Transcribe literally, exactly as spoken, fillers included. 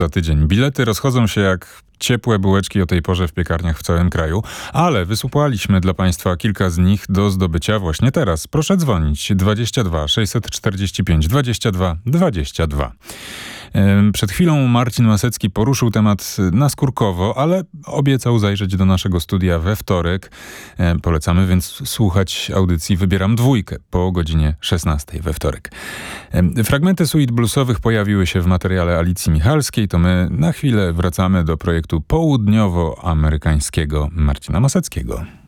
za tydzień. Bilety rozchodzą się jak ciepłe bułeczki o tej porze w piekarniach w całym kraju, ale wysupłaliśmy dla Państwa kilka z nich do zdobycia właśnie teraz. Proszę dzwonić dwadzieścia dwa sześćset czterdzieści pięć dwadzieścia dwa dwadzieścia dwa. Przed chwilą Marcin Masecki poruszył temat naskórkowo, ale obiecał zajrzeć do naszego studia we wtorek. Polecamy więc słuchać audycji Wybieram Dwójkę po godzinie szesnastej we wtorek. Fragmenty suit bluesowych pojawiły się w materiale Alicji Michalskiej, to my na chwilę wracamy do projektu południowoamerykańskiego Marcina Maseckiego.